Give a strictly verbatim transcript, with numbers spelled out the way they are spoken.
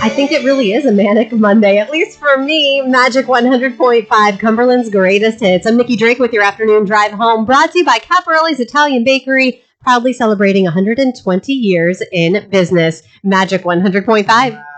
I think it really is a manic Monday, at least for me. Magic one hundred point five, Cumberland's greatest hits. I'm Nikki Drake with your afternoon drive home, brought to you by Caparelli's Italian Bakery, proudly celebrating one hundred twenty years in business. Magic one hundred point five.